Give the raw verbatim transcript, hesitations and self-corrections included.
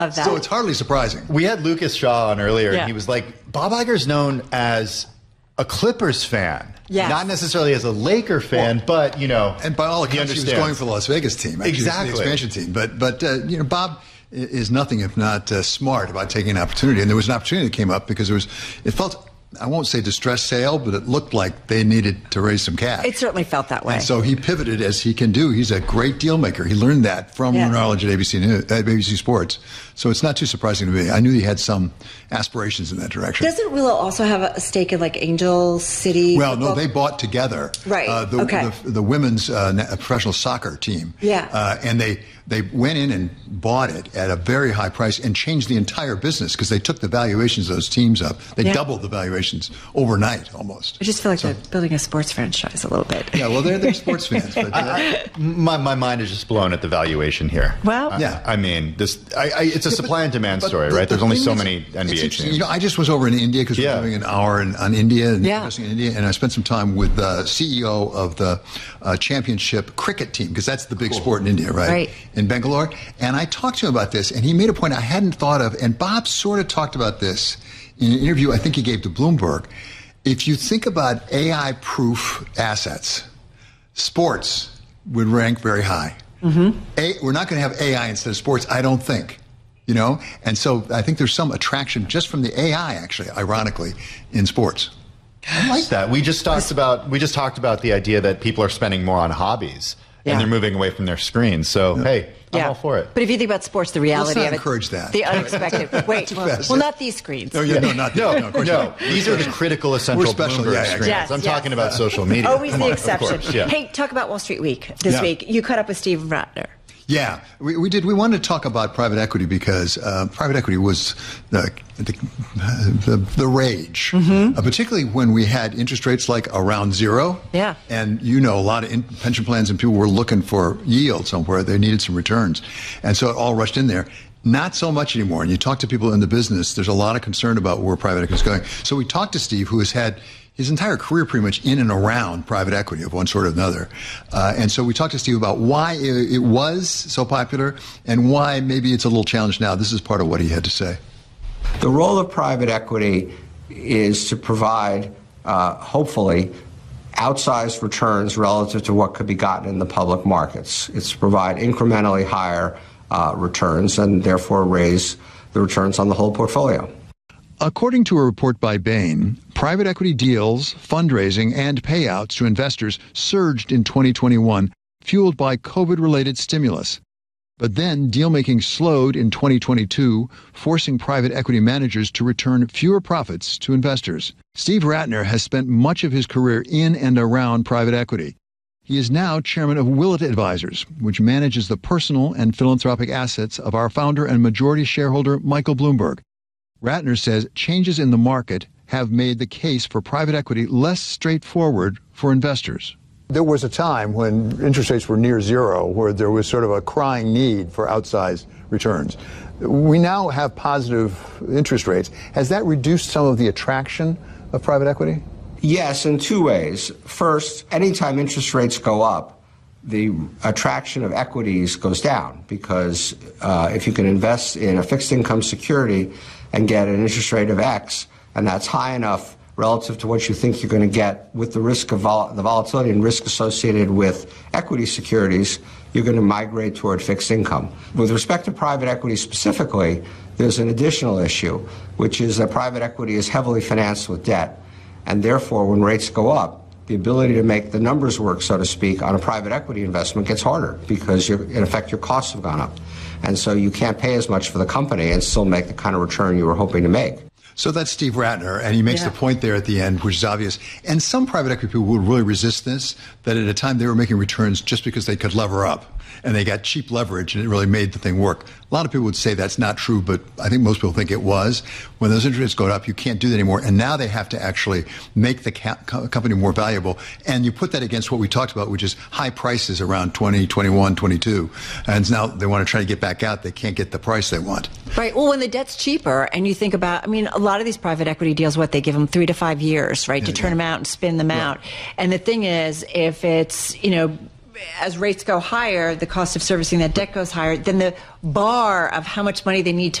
of that. So it's hardly surprising. We had Lucas Shaw on earlier, yeah. and he was like, Bob Iger's known as a Clippers fan. Yes. Not necessarily as a Laker fan, well, but, you know, and by all accounts, he was going for the Las Vegas team. Actually, exactly. The expansion team. But, but uh, you know, Bob is nothing if not uh, smart about taking an opportunity. And there was an opportunity that came up because it was, it felt, I won't say distressed sale, but it looked like they needed to raise some cash. It certainly felt that way. And so he pivoted as he can do. He's a great deal maker. He learned that from yeah. knowledge at A B C News, at A B C Sports. So it's not too surprising to me. I knew he had some aspirations in that direction. Doesn't Willow also have a stake in like Angel City? Well, football? no, they bought together. Right. Uh, the, okay. the, the women's uh, professional soccer team. Yeah. Uh, and they they went in and bought it at a very high price and changed the entire business because they took the valuations of those teams up. They yeah. doubled the valuations overnight almost. I just feel like so, they're building a sports franchise a little bit. Yeah, well, they're, they're sports fans. But, uh, I, I, my, my mind is just blown at the valuation here. Well, I, yeah. I mean, this. I, I, it's a yeah, supply but, and demand but story, the, right? There's the only so is, many N B A teams. You know, I just was over in India because yeah. we're doing an hour in, on India and yeah. investing in India, and I spent some time with the C E O of the uh, championship cricket team because that's the big cool. sport in India, right? Right. In Bangalore, and I talked to him about this, and he made a point I hadn't thought of, and Bob sort of talked about this in an interview I think he gave to Bloomberg. If you think about A I-proof assets, sports would rank very high. Mm-hmm. A, we're not going to have A I instead of sports, I don't think. You know, and so I think there's some attraction just from the A I, actually, ironically, in sports. I like that. We just talked about we just talked about the idea that people are spending more on hobbies yeah. and they're moving away from their screens. So yeah. hey, I'm yeah. all for it. But if you think about sports, the reality Let's not of it, encourage that. The unexpected. Wait, well, well, not these screens. No, yeah, no, not these. No, no, of course no. not. These are the critical, essential We're special, Bloomberg yeah, yeah, screens. yes, I'm yes. talking about social media. Always Come the on, exception. Of course, yeah. Hey, talk about Wall Street Week this Yeah. week. You caught up with Steve Ratner. Yeah, we, we did. We wanted to talk about private equity because uh, private equity was the the, the, the rage, mm-hmm. uh, particularly when we had interest rates like around zero. Yeah. And, you know, a lot of in, pension plans and people were looking for yield somewhere. They needed some returns. And so it all rushed in there. Not so much anymore. And you talk to people in the business, there's a lot of concern about where private equity is going. So we talked to Steve, who has had his entire career pretty much in and around private equity of one sort or another. Uh, and so we talked to Steve about why it, it was so popular and why maybe it's a little challenged now. This is part of what he had to say. The role of private equity is to provide, uh, hopefully, outsized returns relative to what could be gotten in the public markets. It's to provide incrementally higher uh, returns and therefore raise the returns on the whole portfolio. According to a report by Bain, private equity deals, fundraising, and payouts to investors surged in twenty twenty-one, fueled by COVID-related stimulus. But then deal-making slowed in twenty twenty-two, forcing private equity managers to return fewer profits to investors. Steve Ratner has spent much of his career in and around private equity. He is now chairman of Willett Advisors, which manages the personal and philanthropic assets of our founder and majority shareholder, Michael Bloomberg. Ratner says changes in the market have made the case for private equity less straightforward for investors. There was a time when interest rates were near zero where there was sort of a crying need for outsized returns. We now have positive interest rates. Has that reduced some of the attraction of private equity? Yes, in two ways. First, anytime interest rates go up, the attraction of equities goes down because uh, if you can invest in a fixed income security and get an interest rate of X, and that's high enough relative to what you think you're going to get with the risk of vol- the volatility and risk associated with equity securities, you're going to migrate toward fixed income. With respect to private equity specifically, there's an additional issue, which is that private equity is heavily financed with debt, and therefore when rates go up, the ability to make the numbers work, so to speak, on a private equity investment gets harder because, you're, in effect, your costs have gone up. And so you can't pay as much for the company and still make the kind of return you were hoping to make. So that's Steve Ratner, and he makes yeah. the point there at the end, which is obvious. And some private equity people would really resist this, that at a time they were making returns just because they could lever up. And they got cheap leverage, and it really made the thing work. A lot of people would say that's not true, but I think most people think it was. When those interest rates go up, you can't do that anymore. And now they have to actually make the ca- company more valuable. And you put that against what we talked about, which is high prices around twenty, twenty-one, twenty-two. And now they want to try to get back out. They can't get the price they want. Right. Well, when the debt's cheaper and you think about, I mean, a lot of these private equity deals, what they give them three to five years, right, yeah, to turn yeah. them out and spin them yeah. out. And the thing is, if it's, you know, as rates go higher, the cost of servicing that debt goes higher, then the bar of how much money they need to